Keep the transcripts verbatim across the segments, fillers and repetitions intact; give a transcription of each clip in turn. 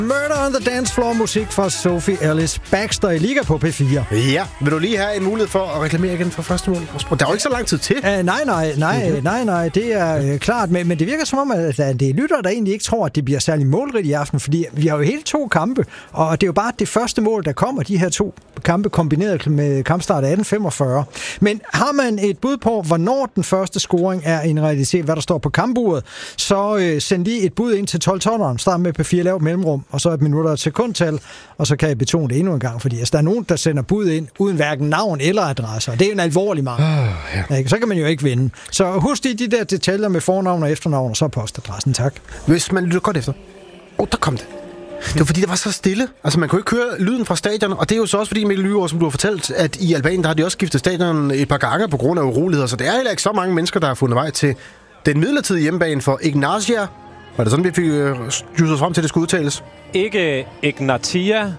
Murder on the Dance Floor, musik fra Sophie Ellis Baxter i Liga på P fire. Ja, vil du lige have en mulighed for at reklamere igen for første mål? Der er jo ikke så lang tid til. Uh, nej, nej, nej, mm-hmm. nej, nej, det er uh, klart, men, men det virker som om, at, at det er lytter, der egentlig ikke tror, at det bliver særlig målrigt i aften, fordi vi har jo hele to kampe, og det er jo bare det første mål, der kommer, de her to kampe kombineret med kampstart atten femogfyrre. Men har man et bud på, hvornår den første scoring er en realitet, hvad der står på kampuret, så uh, send lige et bud ind til tolv tonneren, start med P fire, lavt mellemrum, og så et minut og et sekundtal, og så kan jeg betone det endnu en gang, fordi altså, der er nogen, der sender bud ind, uden hverken navn eller adresse, og det er en alvorlig mangel. Uh, ja. Så kan man jo ikke vinde. Så husk lige de der detaljer med fornavn og efternavn, og så postadressen, tak. Hvis man lytter godt efter. Åh, oh, der kom det. Det var fordi, det var så stille. Altså, man kunne ikke høre lyden fra stadion, og det er jo så også fordi, Mikkel Lygaard, som du har fortalt, at i Albanien, der har de også skiftet stadion et par gange på grund af uroligheder, så det er heller ikke så mange mennesker, der har fundet vej til den midlertidige hjemmebane for Ignatia. Var det sådan, vi fik øh, styrt os frem til, det skulle udtales? Ikke Ignatia,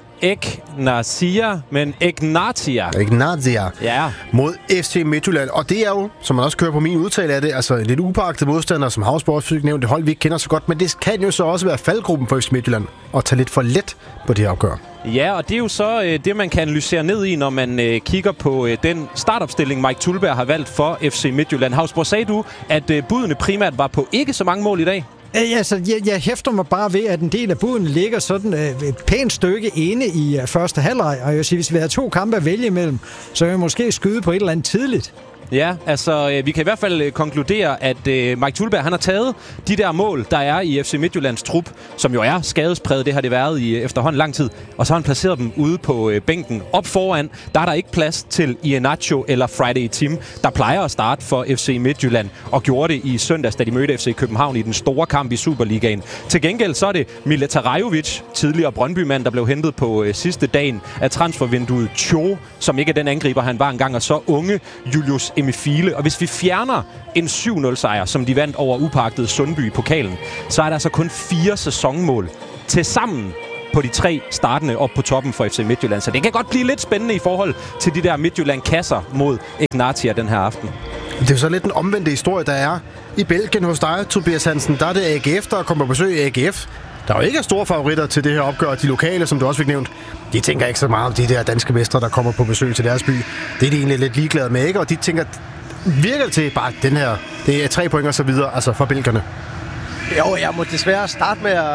Ignatia, men Ignatia. Ignatia. Ja. Mod F C Midtjylland. Og det er jo, som man også kører på min udtale af det, altså en lidt upagtet modstander, som Havsborg fik nævnt, det hold, vi ikke kender så godt. Men det kan jo så også være faldgruppen for F C Midtjylland og tage lidt for let på det her opgør. Ja, og det er jo så øh, det, man kan analysere ned i, når man øh, kigger på øh, den startopstilling, Mike Thuleberg har valgt for F C Midtjylland. Havsborg, sagde du, at øh, budene primært var på ikke så mange mål i dag? Altså, jeg, jeg hæfter mig bare ved, at en del af budene ligger sådan øh, et pænt stykke inde i øh, første halvleg. Og jeg vil sige, hvis vi havde to kampe at vælge imellem, så vil vi måske skyde på et eller andet tidligt. Ja, altså øh, vi kan i hvert fald øh, konkludere, at øh, Mike Thuleberg, han har taget de der mål, der er i F C Midtjyllands trup, som jo er skadespræget, det har det været i øh, efterhånden lang tid, og så har han placeret dem ude på øh, bænken. Op foran, der er der ikke plads til Iheanacho eller Friday Tim, der plejer at starte for F C Midtjylland, og gjorde det i søndags, da de mødte F C København i den store kamp i Superligaen. Til gengæld så er det Mileta Rajovic, tidligere Brøndby-mand, der blev hentet på øh, sidste dagen af transfervinduet, Cho, som ikke er den angriber, han var engang, og så unge Julius Emifile. Og hvis vi fjerner en syv nul sejr, som de vandt over upagtede Sundby i pokalen, så er der altså kun fire sæsonmål til sammen på de tre startende op på toppen for F C Midtjylland. Så det kan godt blive lidt spændende i forhold til de der Midtjylland-kasser mod Ignatia den her aften. Det er jo så lidt den omvendte historie, der er i Belgien hos dig, Tobias Hansen. Der er det A G F, der kommer på besøg i A G F. Der er jo ikke store favoritter til det her opgør. De lokale, som du også fik nævnt, de tænker ikke så meget om de der danske mestre, der kommer på besøg til deres by. Det er de egentlig lidt ligeglade med, ikke? Og de tænker, virker det til bare den her, det er tre point og så videre, altså for belgierne. Jo, jeg må desværre starte med at, at,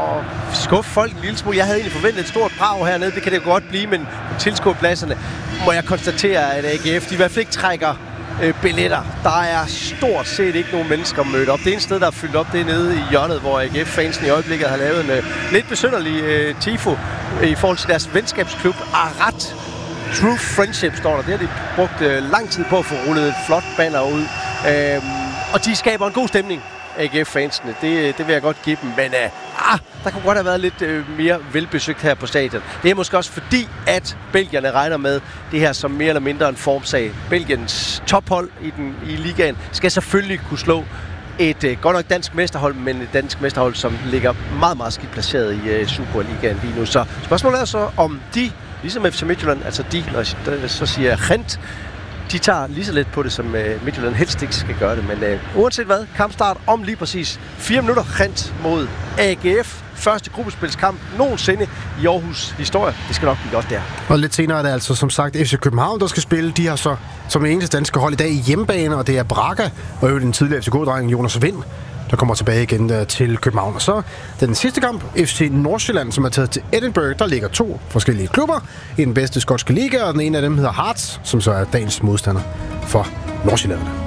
at skuffe folk en lille smule. Jeg havde egentlig forventet et stort brag hernede, det kan det godt blive, men på tilskuerpladserne må jeg konstatere, at A G F, de i hvert fald ikke trækker øh, billetter. Der er stort set ikke nogen mennesker mødt op. Det eneste sted, der er fyldt op, det er nede i hjørnet, hvor A G F-fansen i øjeblikket har lavet en øh, lidt besynderlig øh, tifo øh, i forhold til deres venskabsklub Arat. True Friendship står der. Det har de brugt øh, lang tid på at få rullet et flot banner ud. Øh, og de skaber en god stemning, A G F-fansene. Det, det vil jeg godt give dem. Men øh, ah, der kunne godt have været lidt øh, mere velbesøgt her på stadion. Det er måske også fordi, at belgierne regner med det her som mere eller mindre en formsag. Belgiens tophold i, den, i ligaen skal selvfølgelig kunne slå et øh, godt nok dansk mesterhold, men et dansk mesterhold, som ligger meget, meget skidt placeret i øh, Superligaen lige nu. Så spørgsmålet er så, om de, ligesom F C Midtjylland, altså de, når jeg så siger Gent, de tager lige så let på det, som uh, Midtjylland helst ikke skal gøre det. Men uh, uanset hvad, kampstart om lige præcis fire minutter. Gent mod A G F. Første gruppespilskamp nogensinde i Aarhus historie. Det skal nok blive godt der. Og lidt senere er det altså som sagt F C København, der skal spille. De har så som eneste danske hold i dag i hjemmebane, og det er Braga og jo den tidligere F C K-dreng Jonas Vind, der kommer tilbage igen uh, til København. Og så den sidste kamp, F C Nordsjælland, som er taget til Edinburgh. Der ligger to forskellige klubber i den bedste skotske liga, og den ene af dem hedder Hearts, som så er dagens modstander for Nordsjælland.